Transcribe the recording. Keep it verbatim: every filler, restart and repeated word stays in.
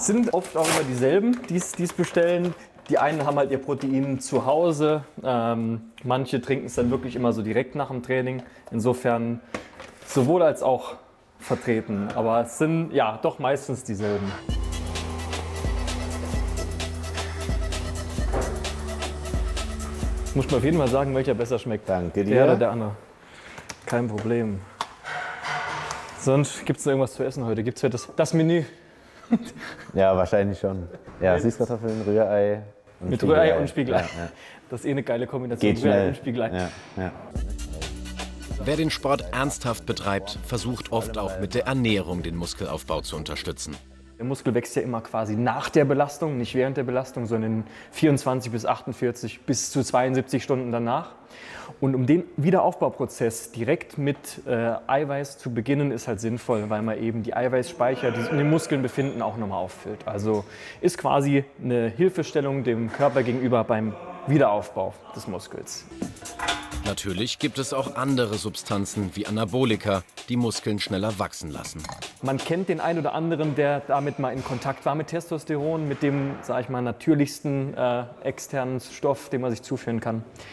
Sind oft auch immer dieselben, die es bestellen. Die einen haben halt ihr Protein zu Hause, ähm, manche trinken es dann wirklich immer so direkt nach dem Training. Insofern sowohl als auch vertreten, aber es sind ja doch meistens dieselben. Muss man auf jeden Fall sagen, welcher besser schmeckt. Danke dir. Der oder der andere. Kein Problem. Sonst gibt es noch irgendwas zu essen heute? Gibt es heute das, das Menü? Ja, wahrscheinlich schon. Ja, Süßkartoffeln, Rührei. Und Mit Spiegelei. Rührei und Spiegelei. Ja, ja. Das ist eh eine geile Kombination. Geht Rührei schnell. und Spiegelei. Ja, ja. Wer den Sport ernsthaft betreibt, versucht oft auch mit der Ernährung den Muskelaufbau zu unterstützen. Der Muskel wächst ja immer quasi nach der Belastung, nicht während der Belastung, sondern in vierundzwanzig bis achtundvierzig bis zu zweiundsiebzig Stunden danach. Und um den Wiederaufbauprozess direkt mit äh, Eiweiß zu beginnen, ist halt sinnvoll, weil man eben die Eiweißspeicher, die sich in den Muskeln befinden, auch nochmal auffüllt. Also ist quasi eine Hilfestellung dem Körper gegenüber beim Wiederaufbau des Muskels. Natürlich gibt es auch andere Substanzen wie Anabolika, die Muskeln schneller wachsen lassen. Man kennt den einen oder anderen, der damit mal in Kontakt war mit Testosteron, mit dem, sage ich mal, natürlichsten äh, externen Stoff, den man sich zuführen kann.